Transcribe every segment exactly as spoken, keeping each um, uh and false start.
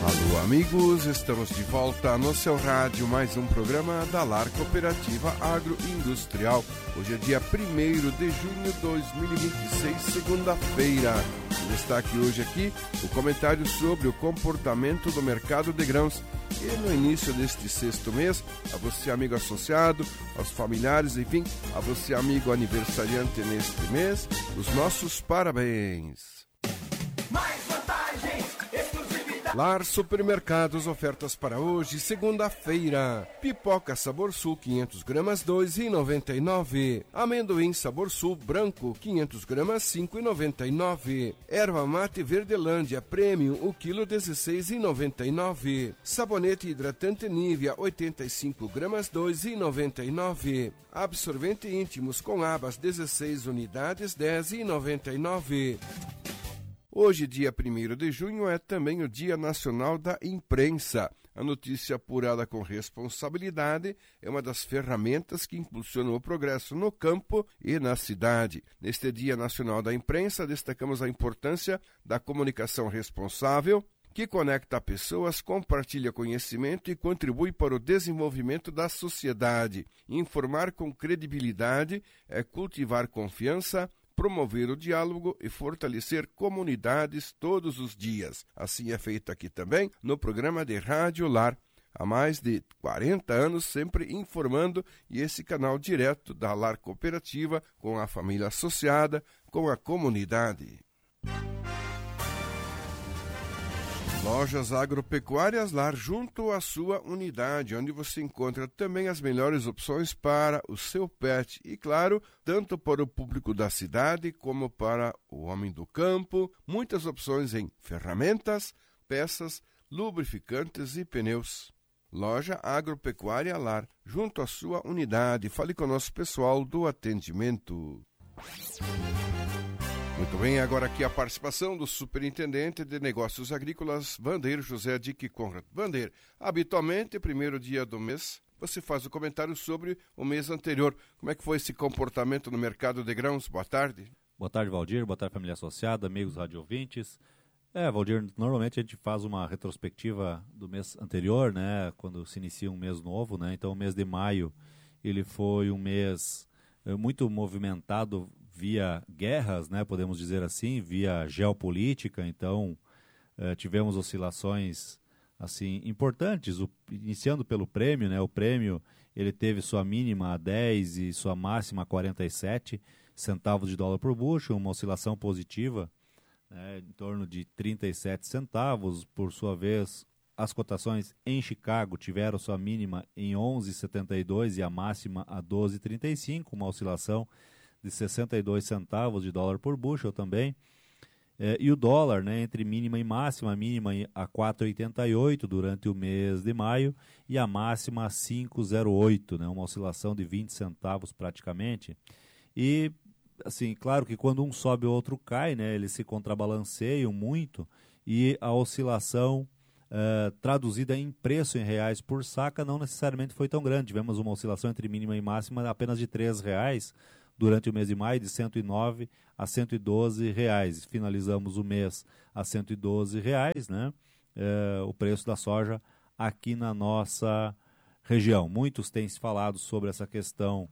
Alô amigos, estamos de volta no seu rádio, mais um programa da Lar Cooperativa Agroindustrial. Hoje é dia primeiro de junho de dois mil e vinte e seis, segunda-feira. Destaque hoje aqui o comentário sobre o comportamento do mercado de grãos. E no início deste sexto mês, a você amigo associado, aos familiares, enfim, a você amigo aniversariante neste mês, os nossos parabéns. Lar Supermercados, ofertas para hoje, segunda-feira. Pipoca Sabor Sul, quinhentas gramas, dois reais e noventa e nove centavos. Amendoim Sabor Sul branco, quinhentas gramas, cinco reais e noventa e nove centavos. Erva Mate Verdelândia Premium, o quilo, dezesseis reais e noventa e nove centavos. Sabonete hidratante Nivea, oitenta e cinco gramas, dois reais e noventa e nove centavos. Absorvente íntimos com abas, dezesseis unidades, dez reais e noventa e nove centavos. Hoje, dia primeiro de junho, é também o Dia Nacional da Imprensa. A notícia apurada com responsabilidade é uma das ferramentas que impulsionam o progresso no campo e na cidade. Neste Dia Nacional da Imprensa, destacamos a importância da comunicação responsável, que conecta pessoas, compartilha conhecimento e contribui para o desenvolvimento da sociedade. Informar com credibilidade é cultivar confiança, promover o diálogo e fortalecer comunidades todos os dias. Assim é feito aqui também no programa de Rádio Lar. Há mais de quarenta anos, sempre informando, e esse canal direto da Lar Cooperativa com a família associada, com a comunidade. Lojas Agropecuárias Lar, junto à sua unidade, onde você encontra também as melhores opções para o seu pet e, claro, tanto para o público da cidade como para o homem do campo, muitas opções em ferramentas, peças, lubrificantes e pneus. Loja Agropecuária Lar, junto à sua unidade. Fale com o nosso pessoal do atendimento. Muito bem, agora aqui a participação do Superintendente de Negócios Agrícolas, Vandeir José Dick Conrad. Vandeir, habitualmente, primeiro dia do mês, você faz o comentário sobre o mês anterior. Como é que foi esse comportamento no mercado de grãos? Boa tarde. Boa tarde, Valdir. Boa tarde, família associada, amigos radiovintes. É, Valdir, normalmente a gente faz uma retrospectiva do mês anterior, né, quando se inicia um mês novo, né? Então o mês de maio, ele foi um mês é, muito movimentado via guerras, né, podemos dizer assim, via geopolítica. Então eh, tivemos oscilações assim importantes, o, iniciando pelo prêmio, né, o prêmio ele teve sua mínima a dez e sua máxima a quarenta e sete centavos de dólar por bushel, uma oscilação positiva, né, em torno de trinta e sete centavos. Por sua vez, as cotações em Chicago tiveram sua mínima em onze e setenta e dois e a máxima a doze e trinta e cinco, uma oscilação de sessenta e dois centavos de dólar por bushel também. É, e o dólar, né, entre mínima e máxima, a mínima a quatro e oitenta e oito durante o mês de maio e a máxima a cinco e zero oito, né, uma oscilação de vinte centavos praticamente. E, assim, claro que quando um sobe o outro cai, né, eles se contrabalanceiam muito e a oscilação uh, traduzida em preço em reais por saca não necessariamente foi tão grande. Tivemos uma oscilação entre mínima e máxima apenas de três reais, durante o mês de maio, de cento e nove a cento e doze reais. Finalizamos o mês a cento e doze reais, né? É, o preço da soja aqui na nossa região. Muitos têm se falado sobre essa questão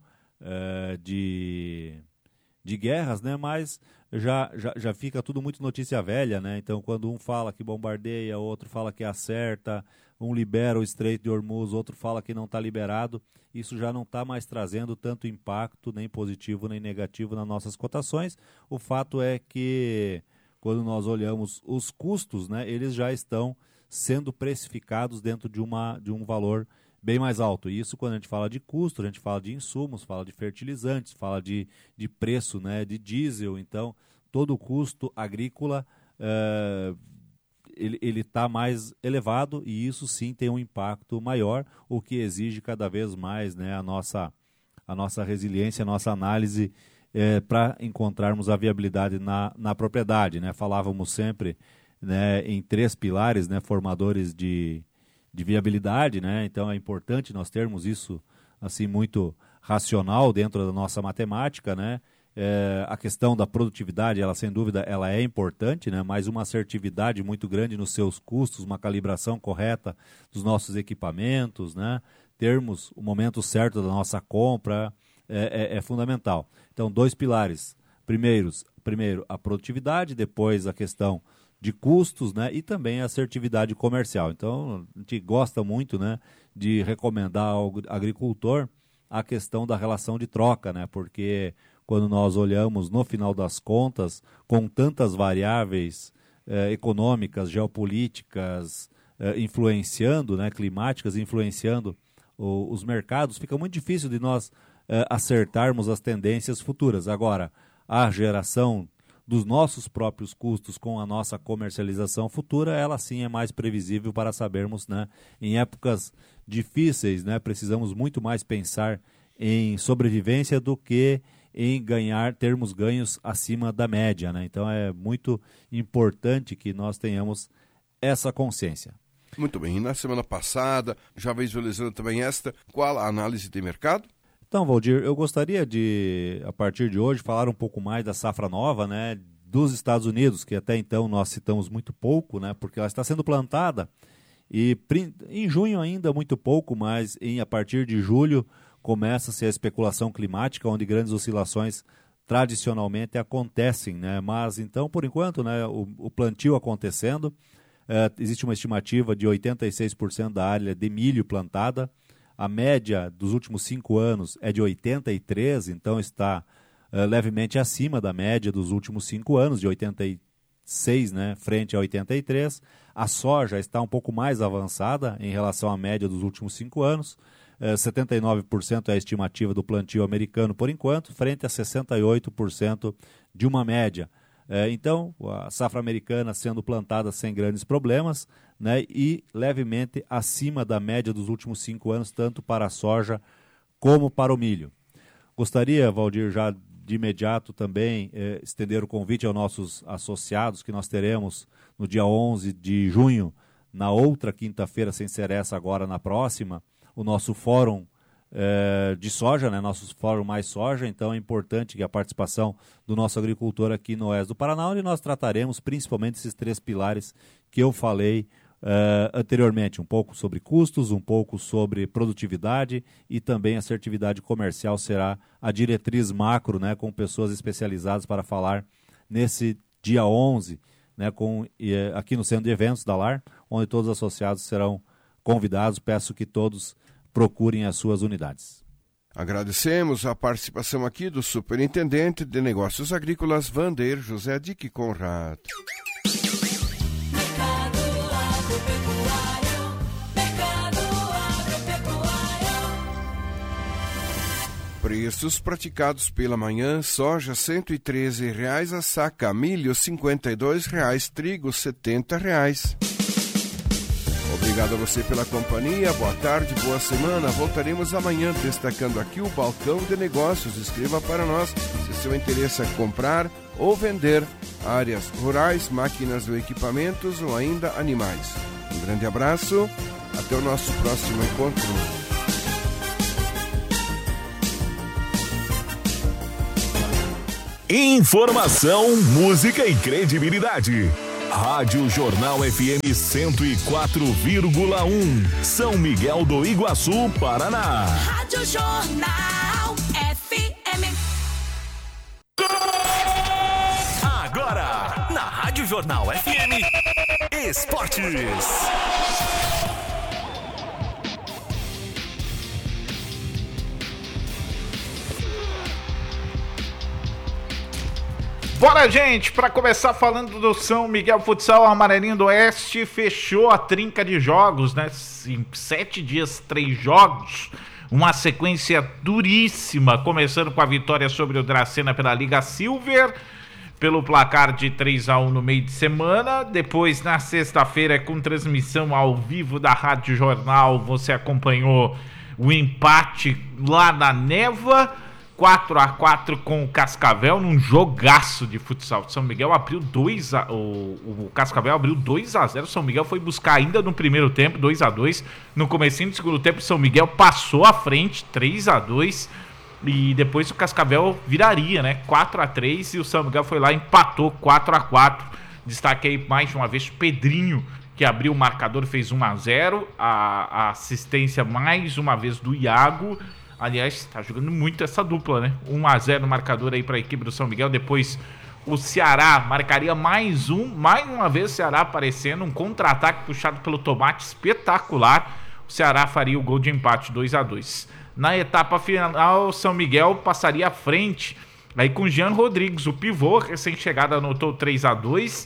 é, de, de guerras, né? Mas já, já, já fica tudo muito notícia velha, né? Então, quando um fala que bombardeia, outro fala que acerta, um libera o Estreito de Hormuz, outro fala que não está liberado, isso já não está mais trazendo tanto impacto, nem positivo nem negativo nas nossas cotações. O fato é que, quando nós olhamos os custos, né, eles já estão sendo precificados dentro de, uma, de um valor bem mais alto. E isso, quando a gente fala de custo, a gente fala de insumos, fala de fertilizantes, fala de, de preço, né, de diesel. Então, todo o custo agrícola uh, ele está mais elevado e isso sim tem um impacto maior, o que exige cada vez mais, né, a, nossa, a nossa resiliência, a nossa análise é, para encontrarmos a viabilidade na, na propriedade, né? Falávamos sempre, né, em três pilares, né, formadores de, de viabilidade, né? Então é importante nós termos isso assim muito racional dentro da nossa matemática, né? É, a questão da produtividade, ela sem dúvida ela é importante, né? Mas uma assertividade muito grande nos seus custos, uma calibração correta dos nossos equipamentos, né? Termos o momento certo da nossa compra é, é, é fundamental. Então, dois pilares. Primeiros, primeiro, a produtividade, depois a questão de custos, né? E também a assertividade comercial. Então, a gente gosta muito, né, de recomendar ao agricultor a questão da relação de troca, né? Porque quando nós olhamos, no final das contas, com tantas variáveis eh, econômicas, geopolíticas, eh, influenciando, né, climáticas, influenciando o, os mercados, fica muito difícil de nós eh, acertarmos as tendências futuras. Agora, a geração dos nossos próprios custos com a nossa comercialização futura, ela sim é mais previsível para sabermos, né, em épocas difíceis, né, precisamos muito mais pensar em sobrevivência do que em ganhar, termos ganhos acima da média, né? Então é muito importante que nós tenhamos essa consciência. Muito bem, e na semana passada, já visualizando também esta, qual a análise de mercado? Então, Valdir, eu gostaria de, a partir de hoje, falar um pouco mais da safra nova, né, dos Estados Unidos, que até então nós citamos muito pouco, né, porque ela está sendo plantada, e em junho ainda muito pouco, mas em, a partir de julho começa-se a especulação climática, onde grandes oscilações tradicionalmente acontecem, né? Mas então, por enquanto, né, o, o plantio acontecendo, é, existe uma estimativa de oitenta e seis por cento da área de milho plantada, a média dos últimos cinco anos é de oitenta e três por cento, então está é, levemente acima da média dos últimos cinco anos, de oitenta e seis, né, frente a oitenta e três. A soja está um pouco mais avançada em relação à média dos últimos cinco anos, é, setenta e nove por cento é a estimativa do plantio americano por enquanto, frente a sessenta e oito por cento de uma média. É, então, a safra americana sendo plantada sem grandes problemas, né, e levemente acima da média dos últimos cinco anos, tanto para a soja como para o milho. Gostaria, Valdir, já de imediato também eh, estender o convite aos nossos associados, que nós teremos no dia onze de junho, na outra quinta-feira, sem ser essa agora, na próxima, o nosso fórum eh, de soja, né, nosso fórum Mais Soja. Então é importante que a participação do nosso agricultor aqui no oeste do Paraná, onde nós trataremos principalmente esses três pilares que eu falei Uh, anteriormente, um pouco sobre custos, um pouco sobre produtividade e também assertividade comercial será a diretriz macro, né, com pessoas especializadas para falar nesse dia onze, né, com, e, aqui no Centro de Eventos da LAR, onde todos os associados serão convidados. Peço que todos procurem as suas unidades. Agradecemos a participação aqui do Superintendente de Negócios Agrícolas, Vander José Dick Conrad. Preços praticados pela manhã: soja cento e treze reais a saca, milho cinquenta e dois reais, trigo setenta reais. Obrigado a você pela companhia, boa tarde, boa semana. Voltaremos amanhã destacando aqui o Balcão de Negócios. Escreva para nós se seu interesse é comprar ou vender áreas rurais, máquinas ou equipamentos ou ainda animais. Um grande abraço, até o nosso próximo encontro. Informação, música e credibilidade. Rádio Jornal F M cento e quatro vírgula um, São Miguel do Iguaçu, Paraná. Rádio Jornal F M. Agora, na Rádio Jornal F M, Esportes. Bora, gente, para começar falando do São Miguel Futsal, Amarelinho do Oeste fechou a trinca de jogos, né? Em sete dias, três jogos, uma sequência duríssima, começando com a vitória sobre o Dracena pela Liga Silver, pelo placar de três a um no meio de semana. Depois, na sexta-feira, com transmissão ao vivo da Rádio Jornal, você acompanhou o empate lá na Neva, quatro a quatro com o Cascavel, num jogaço de futsal. São Miguel abriu dois a, o, o Cascavel abriu dois a zero. São Miguel foi buscar ainda no primeiro tempo, dois a dois. No comecinho do segundo tempo, São Miguel passou à frente, três a dois. E depois o Cascavel viraria, né? quatro a três, e o São Miguel foi lá e empatou quatro a quatro. Destaque aí mais uma vez Pedrinho, que abriu o marcador, fez um a zero. A, a assistência mais uma vez do Iago. Aliás, tá jogando muito essa dupla, né? um a zero no marcador aí para a equipe do São Miguel. Depois o Ceará marcaria mais um. Mais uma vez o Ceará aparecendo. Um contra-ataque puxado pelo Tomate espetacular. O Ceará faria o gol de empate dois a dois. Na etapa final, o São Miguel passaria à frente. Aí com o Jean Rodrigues, o pivô, recém-chegado, anotou três a dois.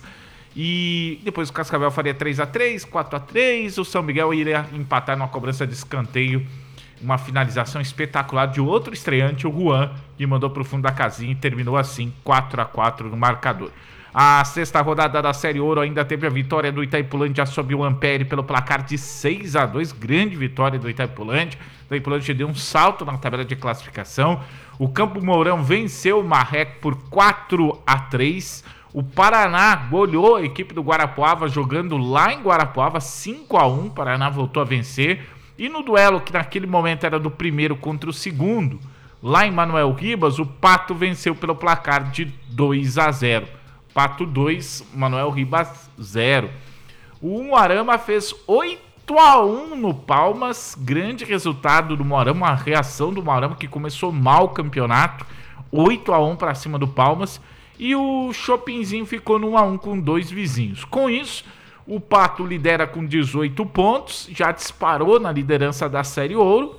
E depois o Cascavel faria três a três, quatro a três. O São Miguel iria empatar numa cobrança de escanteio. Uma finalização espetacular de outro estreante, o Juan, que mandou para o fundo da casinha e terminou assim, quatro a quatro no marcador. A sexta rodada da Série Ouro ainda teve a vitória do Itaipulândia sobre o Ampere pelo placar de seis a dois. Grande vitória do Itaipulândia. O Itaipulândia deu um salto na tabela de classificação. O Campo Mourão venceu o Marreco por quatro a três. O Paraná goleou a equipe do Guarapuava jogando lá em Guarapuava, cinco a um. O Paraná voltou a vencer. E no duelo que naquele momento era do primeiro contra o segundo, lá em Manuel Ribas, o Pato venceu pelo placar de dois a zero. Pato dois, Manuel Ribas zero. O Umuarama fez oito a um no Palmas. Grande resultado do Umuarama, a reação do Umuarama que começou mal o campeonato. oito a um para cima do Palmas. E o Chopinzinho ficou no um a um com dois vizinhos. Com isso, o Pato lidera com dezoito pontos. Já disparou na liderança da Série Ouro.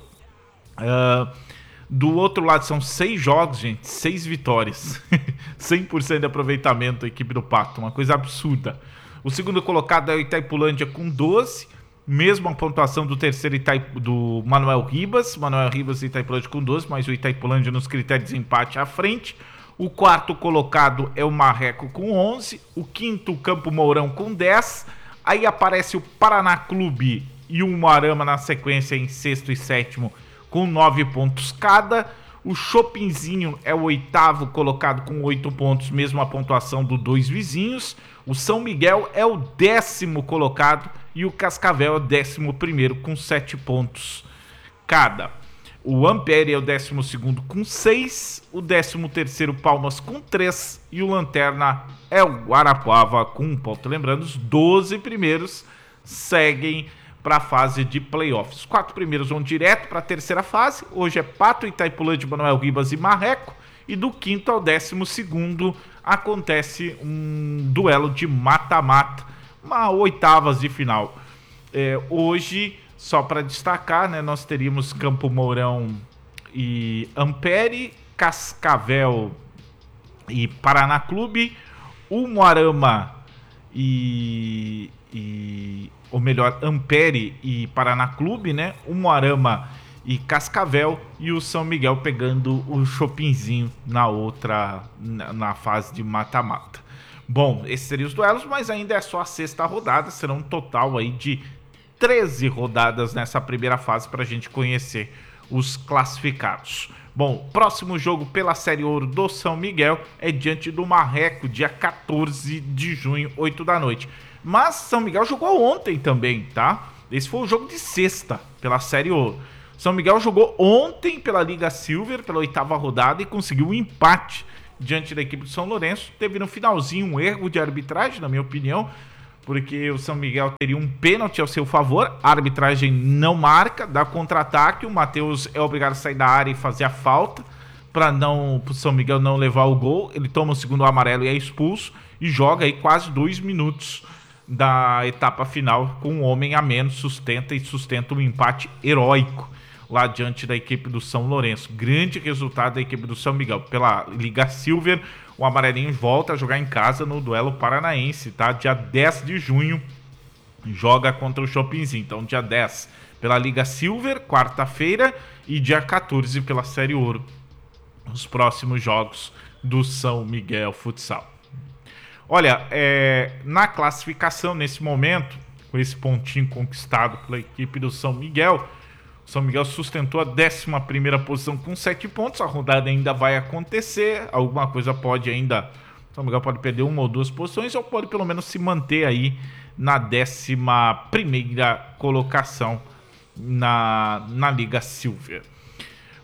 Uh, do outro lado são seis jogos, gente. Seis vitórias. cem por cento de aproveitamento da equipe do Pato. Uma coisa absurda. O segundo colocado é o Itaipulândia com doze. Mesma pontuação do terceiro Itaip... do Manuel Ribas. Manuel Ribas e Itaipulândia com doze. Mas o Itaipulândia nos critérios de empate à frente. O quarto colocado é o Marreco com onze. O quinto, o Campo Mourão com dez. Aí aparece o Paraná Clube e o Umuarama na sequência em sexto e sétimo com nove pontos cada. O Chopinzinho é o oitavo colocado com oito pontos, mesma pontuação dos dois vizinhos. O São Miguel é o décimo colocado e o Cascavel é o décimo primeiro com sete pontos cada. O Ampere é o décimo segundo com seis, o décimo terceiro Palmas com três e o Lanterna é o Guarapuava com um ponto. Lembrando, os doze primeiros seguem para a fase de playoffs. Os quatro primeiros vão direto para a terceira fase. Hoje é Pato, Itaipulândia, Manuel Ribas e Marreco. E do quinto ao décimo segundo acontece um duelo de mata-mata, uma oitavas de final. É, hoje... Só para destacar, né, nós teríamos Campo Mourão e Ampere, Cascavel e Paraná Clube, Umuarama e, e... ou melhor, Ampere e Paraná Clube, né? Umuarama e Cascavel e o São Miguel pegando o Chopinzinho na outra, na, na fase de mata-mata. Bom, esses seriam os duelos, mas ainda é só a sexta rodada, serão um total aí de treze rodadas nessa primeira fase para a gente conhecer os classificados. Bom, próximo jogo pela Série Ouro do São Miguel é diante do Marreco, dia quatorze de junho, oito da noite. Mas São Miguel jogou ontem também, tá? Esse foi o jogo de sexta pela Série Ouro. São Miguel jogou ontem pela Liga Silver, pela oitava rodada, e conseguiu um empate diante da equipe do São Lourenço. Teve no finalzinho um erro de arbitragem, na minha opinião, porque o São Miguel teria um pênalti ao seu favor, a arbitragem não marca, dá contra-ataque, o Matheus é obrigado a sair da área e fazer a falta, para não, o São Miguel não levar o gol, ele toma o segundo amarelo e é expulso, e joga aí quase dois minutos da etapa final, com um homem a menos, sustenta e sustenta um empate heróico, lá diante da equipe do São Lourenço. Grande resultado da equipe do São Miguel, pela Liga Silver. O Amarelinho volta a jogar em casa no duelo paranaense, tá? Dia dez de junho, joga contra o Chopinzinho. Então, dia dez pela Liga Silver, quarta-feira, e dia quatorze pela Série Ouro. Os próximos jogos do São Miguel Futsal. Olha, é, na classificação, nesse momento, com esse pontinho conquistado pela equipe do São Miguel, o São Miguel sustentou a décima primeira posição com sete pontos. A rodada ainda vai acontecer. Alguma coisa pode ainda... O São Miguel pode perder uma ou duas posições, ou pode pelo menos se manter aí na décima primeira colocação na, na Liga Silver.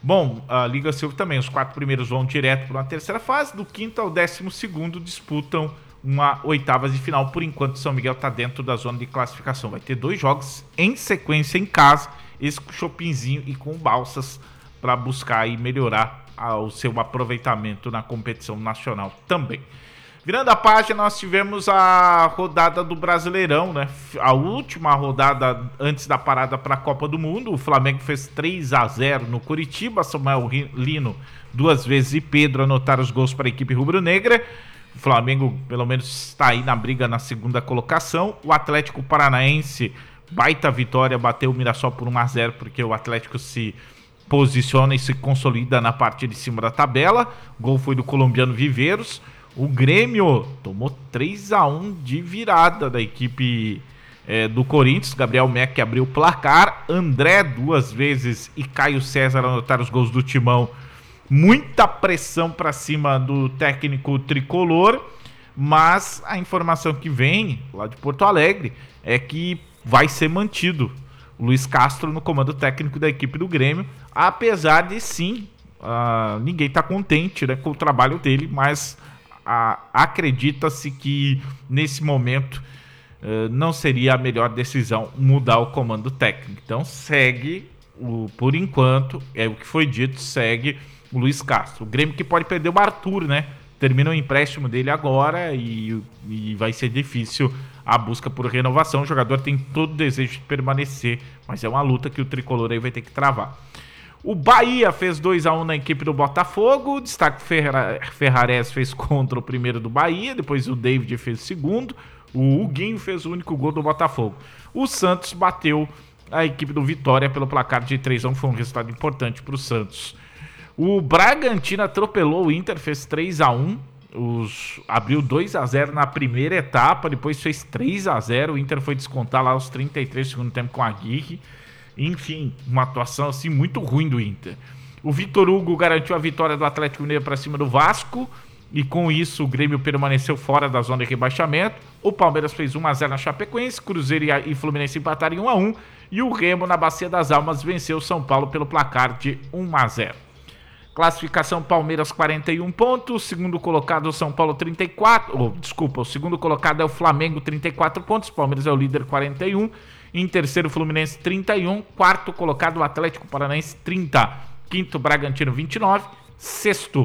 Bom, a Liga Silver também, os quatro primeiros vão direto para uma terceira fase, do quinto ao décimo segundo disputam uma oitava de final. Por enquanto, São Miguel está dentro da zona de classificação. Vai ter dois jogos em sequência em casa, esse com o Chopinzinho e com o Balsas, para buscar e melhorar o seu aproveitamento na competição nacional também. Virando a página, nós tivemos a rodada do Brasileirão, né? A última rodada antes da parada para a Copa do Mundo. O Flamengo fez três a zero no Curitiba. Samuel Lino duas vezes e Pedro anotaram os gols para a equipe rubro-negra. O Flamengo, pelo menos, está aí na briga na segunda colocação. O Atlético Paranaense, baita vitória, bateu o Mirassol por um a zero, porque o Atlético se posiciona e se consolida na parte de cima da tabela. O gol foi do colombiano Viveiros. O Grêmio tomou três a um de virada da equipe é, do Corinthians. Gabriel Meck abriu o placar. André duas vezes e Caio César anotaram os gols do Timão. Muita pressão para cima do técnico tricolor, mas a informação que vem lá de Porto Alegre é que vai ser mantido o Luiz Castro no comando técnico da equipe do Grêmio, apesar de sim, uh, ninguém está contente, né, com o trabalho dele, mas uh, acredita-se que nesse momento uh, não seria a melhor decisão mudar o comando técnico. Então segue, o, por enquanto, é o que foi dito, segue o Luiz Castro. O Grêmio que pode perder o Arthur, né? Termina o empréstimo dele agora e, e vai ser difícil a busca por renovação. O jogador tem todo o desejo de permanecer, mas é uma luta que o tricolor aí vai ter que travar. O Bahia fez dois a um na equipe do Botafogo. O destaque Ferra, Ferrares fez contra o primeiro do Bahia, depois o David fez o segundo. O Huguinho fez o único gol do Botafogo. O Santos bateu a equipe do Vitória pelo placar de três a um, foi um resultado importante para o Santos. O Bragantino atropelou o Inter, fez três a um, os, abriu dois a zero na primeira etapa, depois fez três a zero, o Inter foi descontar lá aos trinta e três do segundo tempo com a Aguirre. Enfim, uma atuação assim muito ruim do Inter. O Vitor Hugo garantiu a vitória do Atlético Mineiro para cima do Vasco, e com isso o Grêmio permaneceu fora da zona de rebaixamento. O Palmeiras fez um a zero na Chapecoense, Cruzeiro e Fluminense empataram em um a um, e o Remo na Bacia das Almas venceu o São Paulo pelo placar de um a zero. Classificação: Palmeiras quarenta e um pontos, segundo colocado o São Paulo trinta e quatro, oh, desculpa, o segundo colocado é o Flamengo trinta e quatro pontos, Palmeiras é o líder quarenta e um, em terceiro Fluminense trinta e um, quarto colocado o Atlético Paranaense trinta, quinto Bragantino vinte e nove, sexto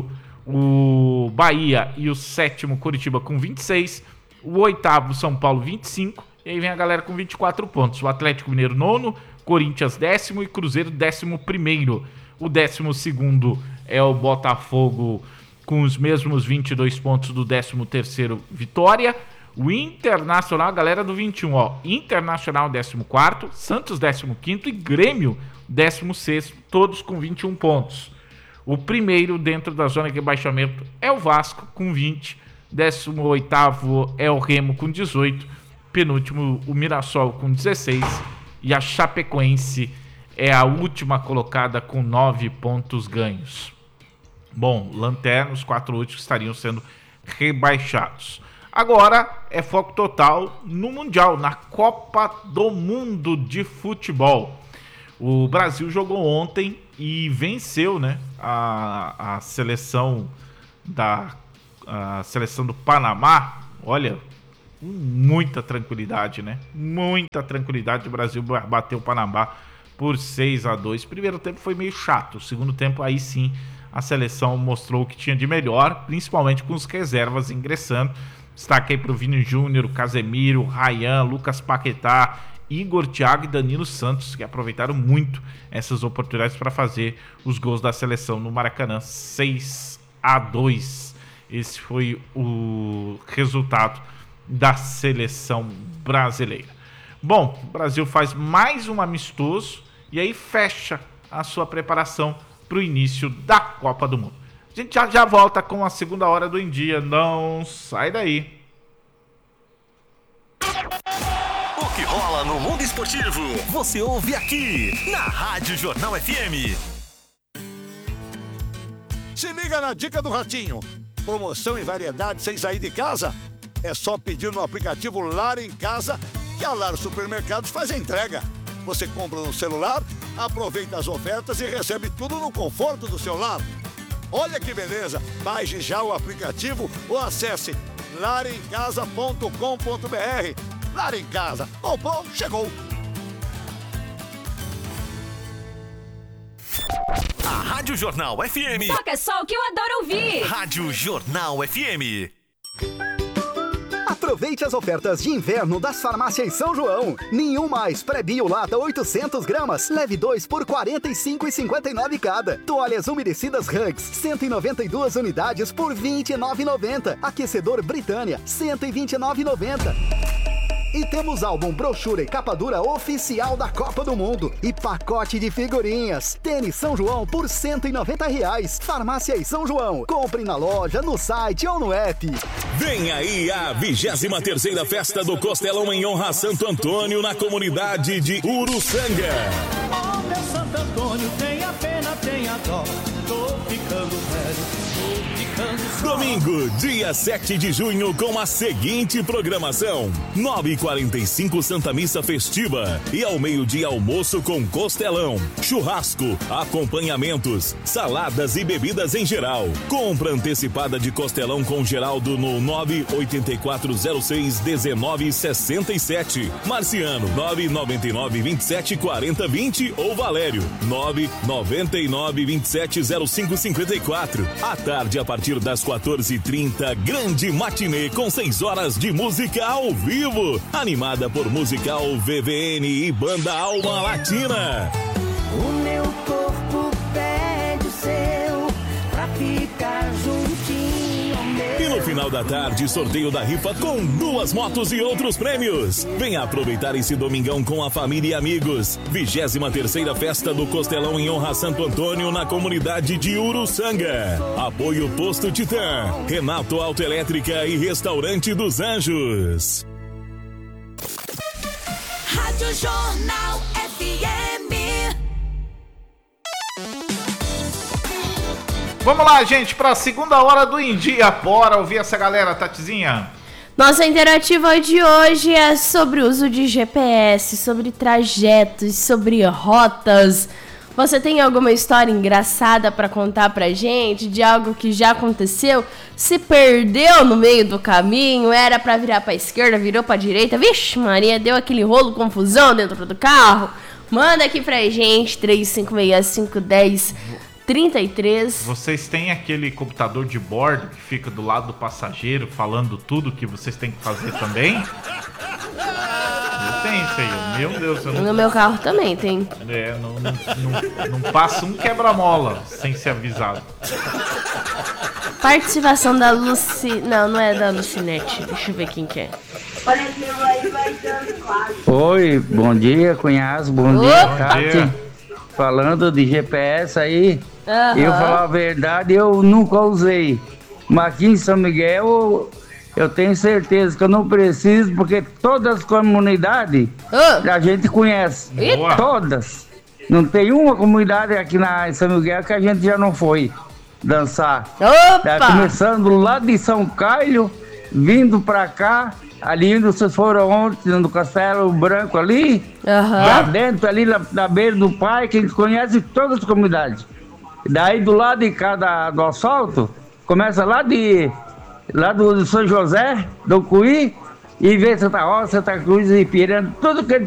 o Bahia e o sétimo Curitiba com vinte e seis, o oitavo São Paulo vinte e cinco, e aí vem a galera com vinte e quatro pontos, o Atlético Mineiro nono, Corinthians décimo e Cruzeiro décimo primeiro. O décimo segundo é o Botafogo com os mesmos vinte e dois pontos do décimo terceiro Vitória. O Internacional, a galera do vinte e um, ó. Internacional décimo quarto, Santos décimo quinto e Grêmio décimo sexto, todos com vinte e um pontos. O primeiro dentro da zona de rebaixamento é o Vasco com vinte, décimo oitavo é o Remo com dezoito, penúltimo o Mirassol com dezesseis e a Chapecoense é a última colocada com nove pontos ganhos. Bom, lanterna, os quatro últimos estariam sendo rebaixados. Agora é foco total no Mundial, na Copa do Mundo de Futebol. O Brasil jogou ontem e venceu, né, a, a seleção da a seleção do Panamá. Olha, com muita tranquilidade, né? Muita tranquilidade. O Brasil bateu o Panamá por seis a dois. Primeiro tempo foi meio chato. O segundo tempo, aí sim, a seleção mostrou o que tinha de melhor, principalmente com os reservas ingressando. Destaque aí para o Vini Júnior, Casemiro, Ryan, Lucas Paquetá, Igor, Thiago e Danilo Santos, que aproveitaram muito essas oportunidades para fazer os gols da seleção no Maracanã. seis a dois. Esse foi o resultado da seleção brasileira. Bom, o Brasil faz mais um amistoso e aí fecha a sua preparação para o início da Copa do Mundo. A gente já, já volta com a segunda hora do Em Dia. Não sai daí. O que rola no mundo esportivo, você ouve aqui na Rádio Jornal F M. Se liga na dica do Ratinho. Promoção e variedade sem sair de casa? É só pedir no aplicativo Lar em Casa que a Lar Supermercados faz a entrega. Você compra no celular, aproveita as ofertas e recebe tudo no conforto do seu lar. Olha que beleza! Baixe já o aplicativo ou acesse lar em casa ponto com ponto br. Lar em Casa, o bom chegou! A Rádio Jornal F M. Toca só o que eu adoro ouvir. Rádio Jornal F M. Aproveite as ofertas de inverno das farmácias São João. Nenhum mais pré-bio lata oitocentos gramas, leve dois por quarenta e cinco reais e cinquenta e nove centavos cada. Toalhas umedecidas Hugs, cento e noventa e duas unidades por vinte e nove reais e noventa centavos. Aquecedor Britânia, cento e vinte e nove reais e noventa centavos. E temos álbum, brochura e capa dura oficial da Copa do Mundo. E pacote de figurinhas. Tênis São João por cento e noventa reais. Farmácia São João. Compre na loja, no site ou no app. Vem aí a vigésima terceira Festa do Costelão em honra a Santo Antônio na comunidade de Uruçanga. Oh, meu Santo Antônio, tenha pena, tenha dó. Tô ficando velho, tô ficando só. Domingo, dia sete de junho, com a seguinte programação: nove e quarenta e cinco Santa Missa Festiva e ao meio-dia almoço com costelão, churrasco, acompanhamentos, saladas e bebidas em geral. Compra antecipada de costelão com Geraldo no nove oito quatro zero seis um nove seis sete, Marciano nove nove nove vinte e sete quarenta vinte ou Valério nove nove nove vinte e sete zero cinco cinquenta e quatro. À tarde, a partir das quatorze e trinta, grande matinê com seis horas de música ao vivo, animada por Musical V V N e Banda Alma Latina. O meu corpo pede o seu pra ficar juntinho ao meu. E no final da tarde, sorteio da rifa com duas motos e outros prêmios. Venha aproveitar esse domingão com a família e amigos. vigésima terceira Festa do Costelão em honra a Santo Antônio na comunidade de Uruçanga. Apoio Posto Titã, Renato Autoelétrica e Restaurante dos Anjos. Rádio Jornal F M. Vamos lá, gente, para a segunda hora do Em Dia. Bora ouvir essa galera, Tatizinha. Nossa interativa de hoje é sobre o uso de G P S, sobre trajetos, sobre rotas. Você tem alguma história engraçada para contar pra gente, de algo que já aconteceu? Se perdeu no meio do caminho, era pra virar pra esquerda, virou pra direita, vixe Maria, deu aquele rolo, confusão dentro do carro? Manda aqui pra gente, três cinco seis cinco um zero trinta e três. Vocês têm aquele computador de bordo que fica do lado do passageiro falando tudo que vocês têm que fazer também? Eu tenho isso aí, meu Deus. Eu não... No meu carro também tem. É, não, não, não, não passa um quebra-mola sem ser avisado. Participação da Luci... Não, não é da Lucinete. Deixa eu ver quem que é. Oi, bom dia, cunhado. Bom Opa. dia, Tati. Falando de G P S aí, uhum. Eu falar a verdade, eu nunca usei. Mas aqui em São Miguel, eu tenho certeza que eu não preciso, porque todas as comunidades uh. a gente conhece. Boa. Todas. Não tem uma comunidade aqui na, em São Miguel que a gente já não foi dançar. Opa! Tá começando lá de São Caio, vindo pra cá. Ali vocês foram ontem no Castelo Branco ali, uhum. Lá dentro, ali na, na beira do parque, a gente conhece todas as comunidades. Daí do lado de cá da, do asfalto, começa lá de lá do, do São José, do Cuí, e vem Santa Rosa, Santa Cruz e Piranga, tudo que